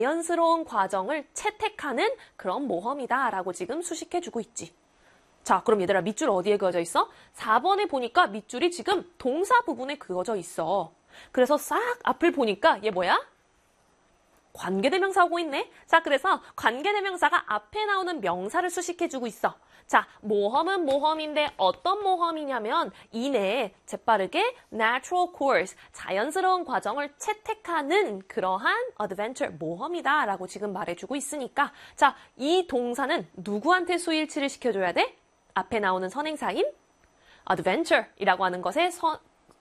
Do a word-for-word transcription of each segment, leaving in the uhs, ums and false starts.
자연스러운 과정을 채택하는 그런 모험이다라고 지금 수식해주고 있지. 자, 그럼 얘들아 밑줄 어디에 그어져 있어? 사 번에 보니까 밑줄이 지금 동사 부분에 그어져 있어. 그래서 싹 앞을 보니까 얘 뭐야? 관계대명사 오고 있네. 자, 그래서 관계대명사가 앞에 나오는 명사를 수식해주고 있어. 자, 모험은 모험인데 어떤 모험이냐면 이내 재빠르게 natural course, 자연스러운 과정을 채택하는 그러한 adventure, 모험이다 라고 지금 말해주고 있으니까 자, 이 동사는 누구한테 수일치를 시켜줘야 돼? 앞에 나오는 선행사인 adventure이라고 하는 것에 선,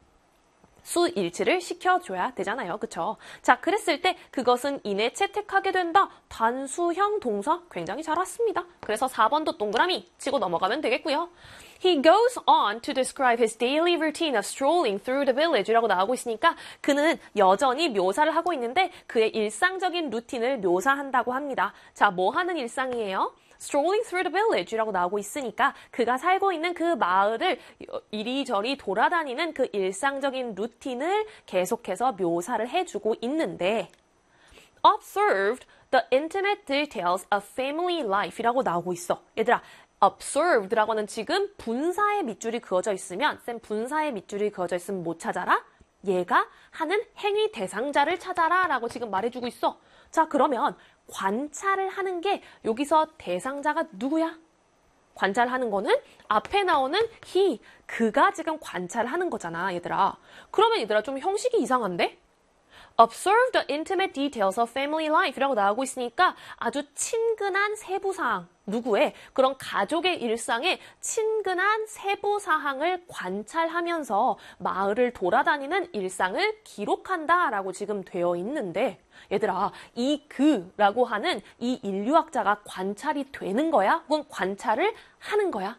수일치를 시켜줘야 되잖아요. 그쵸? 자, 그랬을 때 그것은 이내 채택하게 된다. 단수형 동사 굉장히 잘 왔습니다. 그래서 사 번도 동그라미 치고 넘어가면 되겠고요. He goes on to describe his daily routine of strolling through the village라고 나오고 있으니까 그는 여전히 묘사를 하고 있는데 그의 일상적인 루틴을 묘사한다고 합니다. 자, 뭐 하는 일상이에요? strolling through the village라고 나오고 있으니까 그가 살고 있는 그 마을을 이리저리 돌아다니는 그 일상적인 루틴을 계속해서 묘사를 해주고 있는데 observed the intimate details of family life이라고 나오고 있어. 얘들아, observed라고 하는 지금 분사의 밑줄이 그어져 있으면 쌤 분사의 밑줄이 그어져 있으면 못 찾아라? 얘가 하는 행위 대상자를 찾아라 라고 지금 말해주고 있어. 자, 그러면 관찰을 하는 게 여기서 대상자가 누구야? 관찰하는 거는 앞에 나오는 he, 그가 지금 관찰하는 거잖아, 얘들아. 그러면 얘들아 좀 형식이 이상한데? Observe the intimate details of family life이라고 나오고 있으니까 아주 친근한 세부사항, 누구의? 그런 가족의 일상의 친근한 세부사항을 관찰하면서 마을을 돌아다니는 일상을 기록한다라고 지금 되어 있는데 얘들아, 이 그라고 하는 이 인류학자가 관찰이 되는 거야? 혹은 관찰을 하는 거야?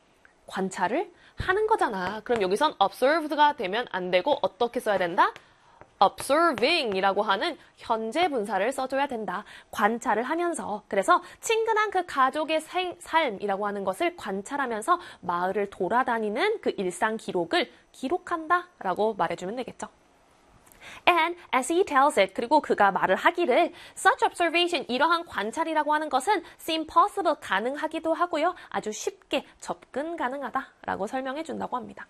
관찰을 하는 거잖아. 그럼 여기선 observed가 되면 안 되고 어떻게 써야 된다? observing이라고 하는 현재 분사를 써줘야 된다. 관찰을 하면서. 그래서 친근한 그 가족의 생, 삶이라고 하는 것을 관찰하면서 마을을 돌아다니는 그 일상 기록을 기록한다라고 말해주면 되겠죠. And as he tells it, 그리고 그가 말을 하기를 such observation, 이러한 관찰이라고 하는 것은 seem possible, 가능하기도 하고요. 아주 쉽게 접근 가능하다라고 설명해 준다고 합니다.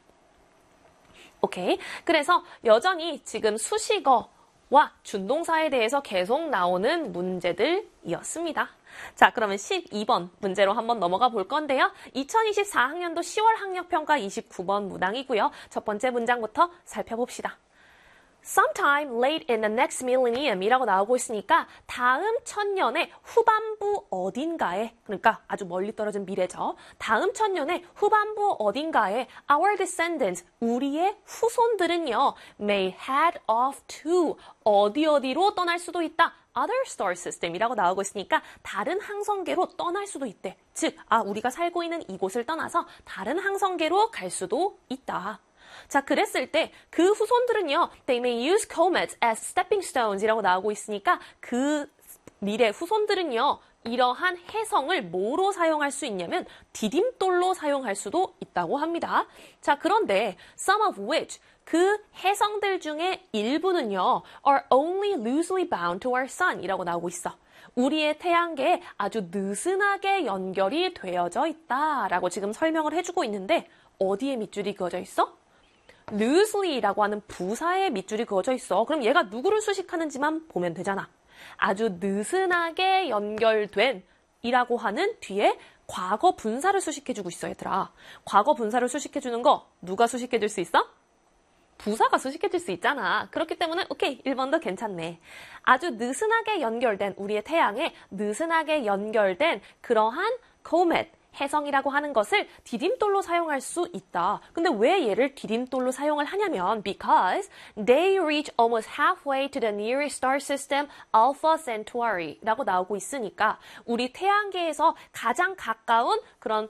오케이. 그래서 여전히 지금 수식어와 준동사에 대해서 계속 나오는 문제들이었습니다. 자, 그러면 십이 번 문제로 한번 넘어가 볼 건데요. 이천이십사 학년도 시월 학력평가 이십구 번 문항이고요. 첫 번째 문장부터 살펴봅시다. Sometime late in the next millennium 이라고 나오고 있으니까 다음 천년의 후반부 어딘가에, 그러니까 아주 멀리 떨어진 미래죠. 다음 천년의 후반부 어딘가에 our descendants, 우리의 후손들은요 may head off to, 어디 어디로 떠날 수도 있다. other star system이라고 나오고 있으니까 다른 항성계로 떠날 수도 있대. 즉, 아, 우리가 살고 있는 이곳을 떠나서 다른 항성계로 갈 수도 있다. 자, 그랬을 때 그 후손들은요, they may use comets as stepping stones 이라고 나오고 있으니까 그 미래 후손들은요, 이러한 해성을 뭐로 사용할 수 있냐면 디딤돌로 사용할 수도 있다고 합니다. 자, 그런데 some of which, 그 해성들 중에 일부는요, are only loosely bound to our sun 이라고 나오고 있어. 우리의 태양계에 아주 느슨하게 연결이 되어져 있다라고 지금 설명을 해주고 있는데 어디에 밑줄이 그어져 있어? loosely라고 하는 부사의 밑줄이 그어져 있어. 그럼 얘가 누구를 수식하는지만 보면 되잖아. 아주 느슨하게 연결된 이라고 하는 뒤에 과거 분사를 수식해주고 있어, 얘들아. 과거 분사를 수식해주는 거 누가 수식해줄 수 있어? 부사가 수식해줄 수 있잖아. 그렇기 때문에 오케이, 일 번도 괜찮네. 아주 느슨하게 연결된, 우리의 태양에 느슨하게 연결된 그러한 comet, 해성이라고 하는 것을 디딤돌로 사용할 수 있다. 근데 왜 얘를 디딤돌로 사용을 하냐면 because they reach almost halfway to the nearest star system, Alpha Centauri라고 나오고 있으니까 우리 태양계에서 가장 가까운 그런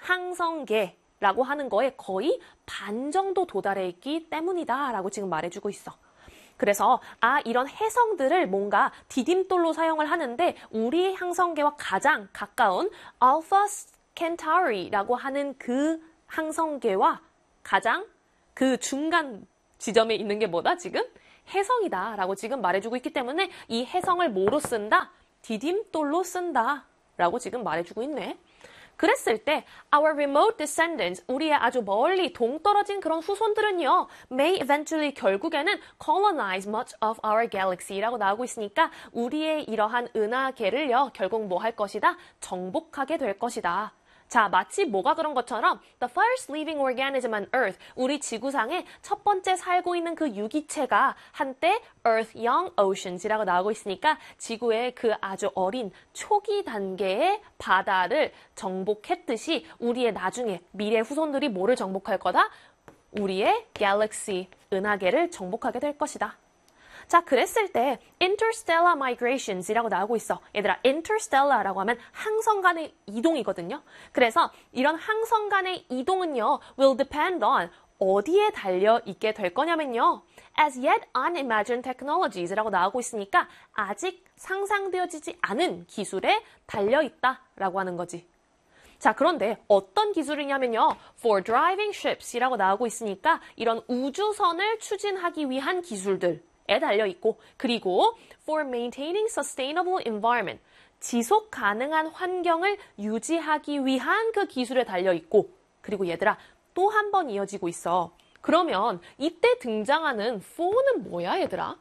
항성계라고 하는 거에 거의 반 정도 도달해 있기 때문이다 라고 지금 말해주고 있어. 그래서 아, 이런 해성들을 뭔가 디딤돌로 사용을 하는데 우리 항성계와 가장 가까운 Alpha Centauri라고 하는 그 항성계와 가장 그 중간 지점에 있는 게 뭐다 지금? 혜성이다 라고 지금 말해주고 있기 때문에 이 혜성을 뭐로 쓴다? 디딤돌로 쓴다 라고 지금 말해주고 있네. 그랬을 때 our remote descendants, 우리의 아주 멀리 동떨어진 그런 후손들은요, may eventually, 결국에는 colonize much of our galaxy라고 나오고 있으니까 우리의 이러한 은하계를요, 결국 뭐 할 것이다? 정복하게 될 것이다. 자, 마치 뭐가 그런 것처럼 the first living organism on Earth, 우리 지구상에 첫 번째 살고 있는 그 유기체가 한때 Earth Young Oceans이라고 나오고 있으니까 지구의 그 아주 어린 초기 단계의 바다를 정복했듯이 우리의 나중에 미래 후손들이 뭐를 정복할 거다? 우리의 갤럭시, 은하계를 정복하게 될 것이다. 자, 그랬을 때 interstellar migrations이라고 나오고 있어. 얘들아, interstellar라고 하면 항성 간의 이동이거든요. 그래서 이런 항성 간의 이동은요, will depend on 어디에 달려 있게 될 거냐면요, as yet unimagined technologies라고 나오고 있으니까 아직 상상되어지지 않은 기술에 달려 있다라고 하는 거지. 자, 그런데 어떤 기술이냐면요, for driving ships이라고 나오고 있으니까 이런 우주선을 추진하기 위한 기술들 에 달려 있고, 그리고 for maintaining sustainable environment, 지속 가능한 환경을 유지하기 위한 그 기술에 달려 있고, 그리고 얘들아 또 한 번 이어지고 있어. 그러면 이때 등장하는 for는 뭐야 얘들아?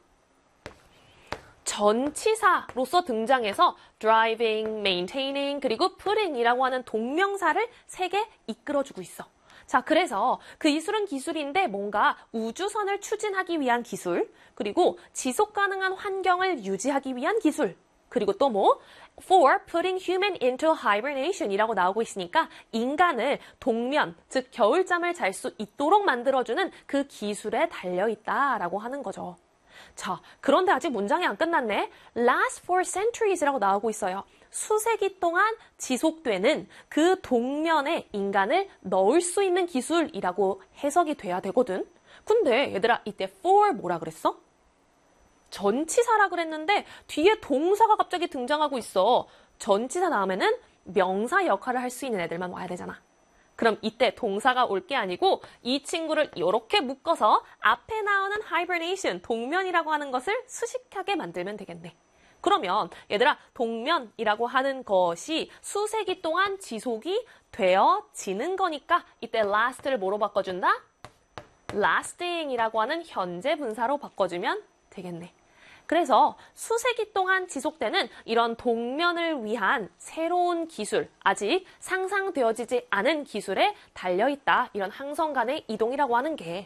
전치사로서 등장해서 driving, maintaining, 그리고 putting이라고 하는 동명사를 세 개 이끌어주고 있어. 자, 그래서 그 기술은 기술인데 뭔가 우주선을 추진하기 위한 기술, 그리고 지속 가능한 환경을 유지하기 위한 기술, 그리고 또 뭐? for putting human into hibernation 이라고 나오고 있으니까 인간을 동면, 즉 겨울잠을 잘 수 있도록 만들어주는 그 기술에 달려있다라고 하는 거죠. 자, 그런데 아직 문장이 안 끝났네. last for centuries이라고 나오고 있어요. 수세기 동안 지속되는 그 동면에 인간을 넣을 수 있는 기술이라고 해석이 돼야 되거든. 근데 얘들아, 이때 for 뭐라 그랬어? 전치사라 그랬는데 뒤에 동사가 갑자기 등장하고 있어. 전치사 다음에는 명사 역할을 할 수 있는 애들만 와야 되잖아. 그럼 이때 동사가 올 게 아니고 이 친구를 이렇게 묶어서 앞에 나오는 hibernation, 동면이라고 하는 것을 수식하게 만들면 되겠네. 그러면 얘들아, 동면이라고 하는 것이 수세기 동안 지속이 되어지는 거니까 이때 last를 뭐로 바꿔준다? lasting이라고 하는 현재 분사로 바꿔주면 되겠네. 그래서 수세기 동안 지속되는 이런 동면을 위한 새로운 기술, 아직 상상되어지지 않은 기술에 달려있다. 이런 항성 간의 이동이라고 하는 게.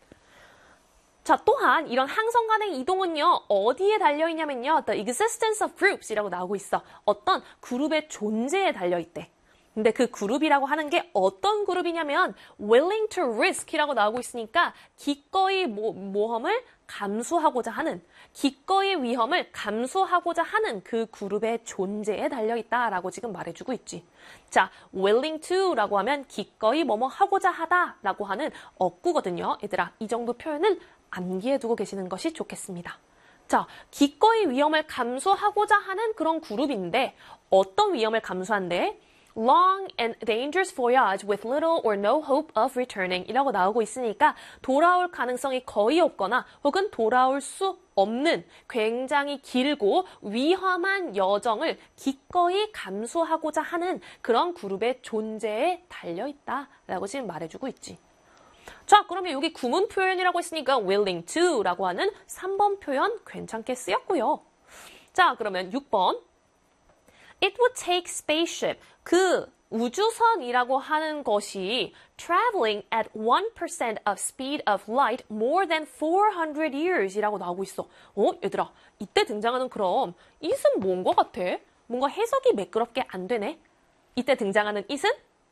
자, 또한 이런 항성 간의 이동은요, 어디에 달려있냐면요, the existence of groups 이라고 나오고 있어. 어떤 그룹의 존재에 달려있대. 근데 그 그룹이라고 하는 게 어떤 그룹이냐면 willing to risk 이라고 나오고 있으니까 기꺼이 모, 모험을 감수하고자 하는, 기꺼이 위험을 감수하고자 하는 그 그룹의 존재에 달려있다라고 지금 말해주고 있지. 자, willing to라고 하면 기꺼이 뭐뭐 하고자 하다라고 하는 어구거든요. 얘들아, 이 정도 표현은 암기해 두고 계시는 것이 좋겠습니다. 자, 기꺼이 위험을 감수하고자 하는 그런 그룹인데 어떤 위험을 감수한대? long and dangerous voyage with little or no hope of returning 이라고 나오고 있으니까 돌아올 가능성이 거의 없거나 혹은 돌아올 수 없는 굉장히 길고 위험한 여정을 기꺼이 감수하고자 하는 그런 그룹의 존재에 달려있다라고 지금 말해주고 있지. 자, 그러면 여기 구문 표현이라고 했으니까 willing to라고 하는 삼 번 표현 괜찮게 쓰였고요. 자, 그러면 육 번. It would take spaceship, 그 우주선이라고 하는 것이 traveling at one percent of speed of light more than four hundred years 이라고 나오고 있어. 어? 얘들아, 이때 등장하는 그럼 it은 뭔 것 같아? 뭔가 해석이 매끄럽게 안 되네. 이때 등장하는 it은?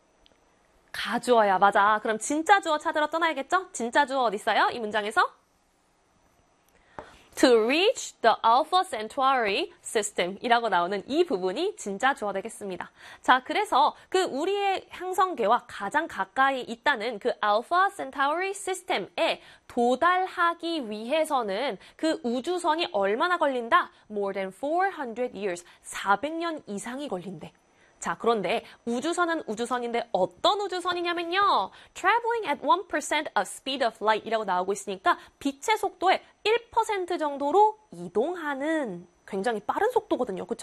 가주어야. 맞아. 그럼 진짜 주어 찾으러 떠나야겠죠? 진짜 주어 어디 있어요? 이 문장에서? To reach the Alpha Centauri system 이라고 나오는 이 부분이 진짜 주어 되겠습니다. 자, 그래서 그 우리의 항성계와 가장 가까이 있다는 그 Alpha Centauri system에 도달하기 위해서는 그 우주선이 얼마나 걸린다? More than four hundred years, 사백 년 이상이 걸린대. 자, 그런데 우주선은 우주선인데 어떤 우주선이냐면요. traveling at one percent of speed of light 이라고 나오고 있으니까 빛의 속도의 일 퍼센트 정도로 이동하는 굉장히 빠른 속도거든요. 그렇죠?